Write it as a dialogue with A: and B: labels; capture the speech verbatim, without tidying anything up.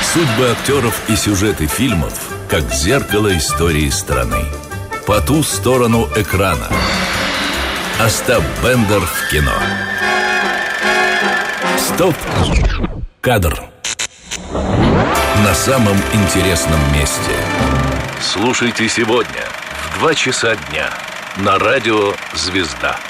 A: Судьбы актеров и сюжеты фильмов, как зеркало истории страны. По ту сторону экрана. Остап Бендер в кино. Стоп! Кадр. На самом интересном месте. Слушайте сегодня в два часа дня на радио «Звезда».